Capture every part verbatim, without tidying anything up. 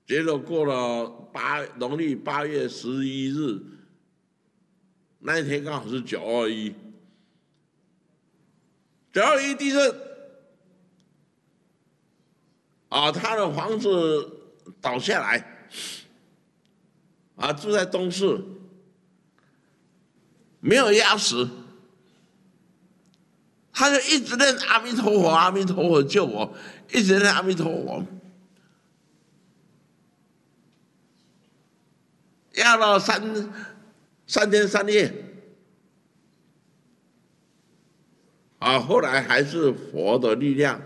结果过了八农历八月十一日，那一天刚好是九二一，九二一地震，啊，他的房子倒下来，啊，住在东市，没有压死，他就一直念阿弥陀佛，阿弥陀佛救我，一直念阿弥陀佛。压了三三天三夜，啊，后来还是佛的力量，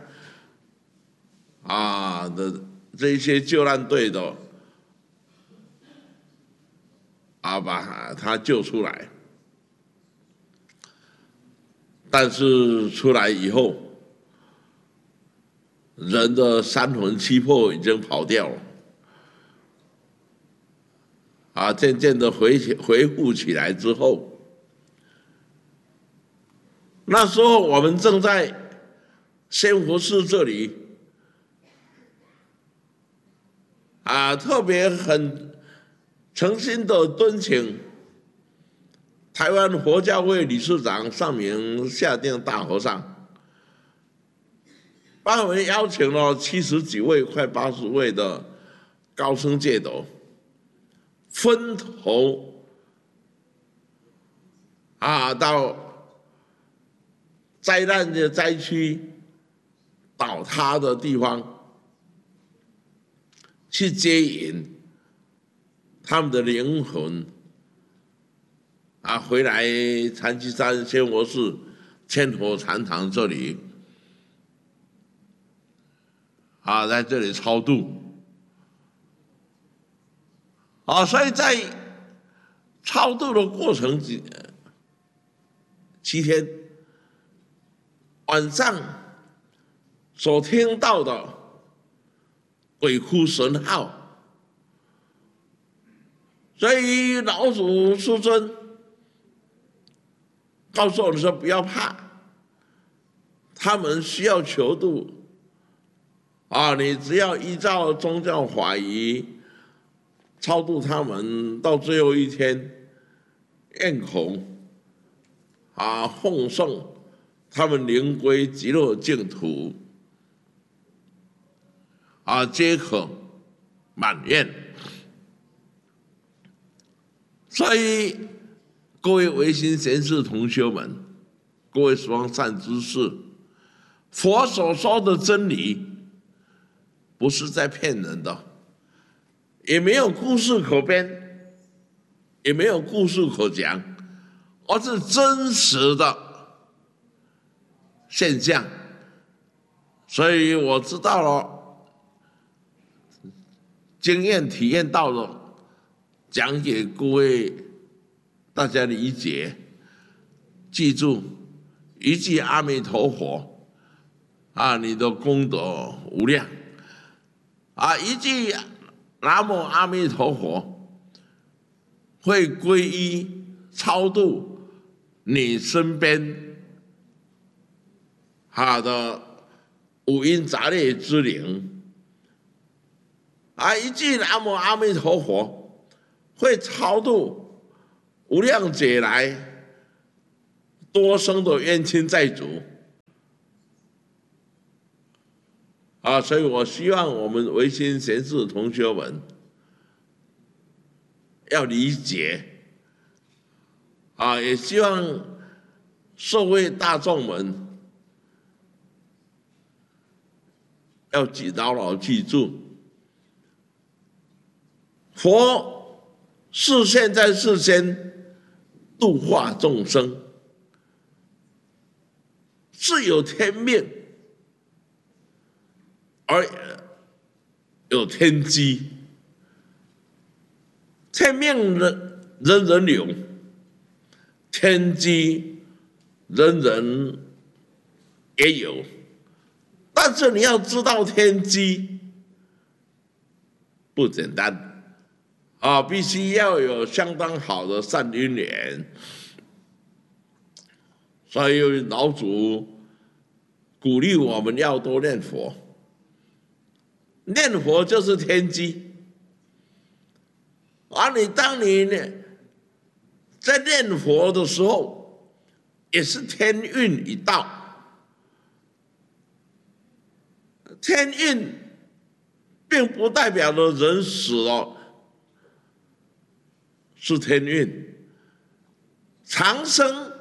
啊的这些救难队的，啊把他救出来，但是出来以后，人的三魂七魄已经跑掉了。啊，渐渐的回恢复起来之后，那时候我们正在仙佛寺这里，啊，特别很诚心的敦请台湾佛教会理事长上明下定大和尚，帮我们邀请了七十几位、快八十位的高僧戒斗。分头啊，到灾难的灾区、倒塌的地方去接引他们的灵魂啊，回来禅七山仙佛寺千佛禅堂这里啊，在这里超度。啊，所以在超度的过程几七天，晚上所听到的鬼哭神号，所以老祖师尊告诉我们说不要怕，他们需要求度啊，你只要依照宗教法仪。超度他们到最后一天，咽口啊奉送他们灵归极乐净土，啊皆可满愿。所以各位唯心贤士同修们，各位双善知识，佛所说的真理，不是在骗人的。也没有故事可编，也没有故事可讲，而是真实的现象。所以我知道了，经验体验到了，讲给各位大家理解。记住一句阿弥陀佛，啊，你的功德无量。啊，一句南无阿弥陀佛，会皈依超度你身边好的五阴杂类之灵。啊，一句南无阿弥陀佛，会超度无量劫来多生的冤亲债主。啊，所以我希望我们唯心贤士同学们要理解，啊，也希望社会大众们要记牢牢记住，佛是现在世间度化众生，是有天命。而有天机，天命人人人有，天机人人也有。但是你要知道天机不简单啊，必须要有相当好的善因缘。所以老祖鼓励我们要多念佛。念佛就是天机， 啊，你当你呢在念佛的时候，也是天运一到，天运并不代表着人死了是天运，长生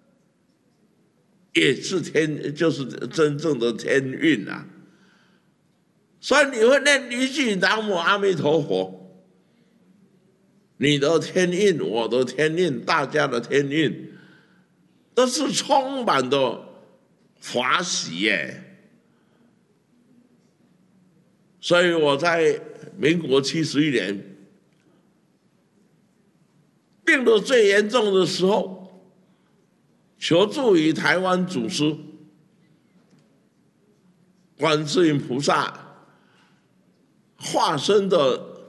也是天，就是真正的天运啊。所以你会念一句南无阿弥陀佛，你的天运，我的天运，大家的天运，都是充满的华喜耶。所以我在民国七十一年病得最严重的时候，求助于台湾祖师观世音菩萨化身的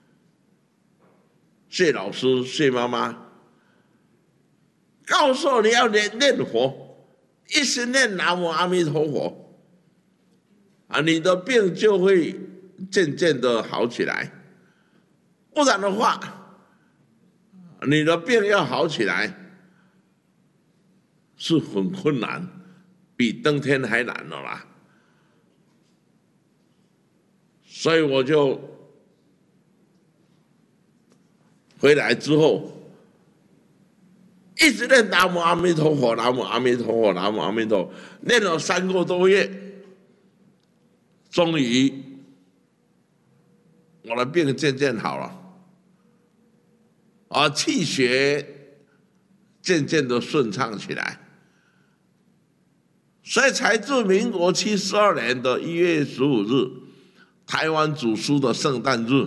谢老师、谢妈妈，告诉你要念念佛，一心念南无阿弥陀佛，啊，你的病就会渐渐的好起来。不然的话，你的病要好起来是很困难，比登天还难了啦。所以我就回来之后，一直念南无阿弥陀佛，南无阿弥陀佛，南无阿弥陀佛，念了三个多月，终于我的病渐渐好了，而气血渐渐的顺畅起来，所以才自民国七十二年的一月十五日，台湾祖师的圣诞日，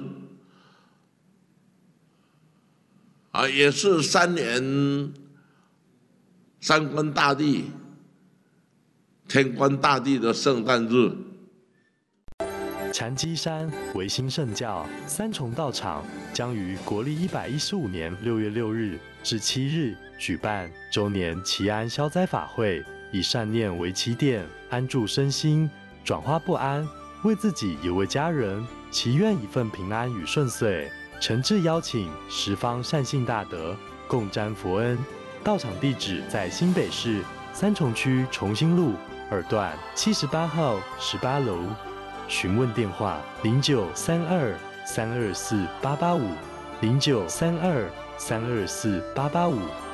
啊，也是三年三官大帝、天官大帝的圣诞日。 禅机山维新圣教三重道场将于国历一百一十五年六月六日至七日举办周年祈安消灾法会，以善念为起点，安住身心，转化不安，为自己也为家人祈愿一份平安与顺遂。诚挚邀请十方善信大德共沾佛恩。道场地址在新北市三重区重新路二段七十八号十八楼。询问电话：零九三二三二四八八五，零九三二三二四八八五。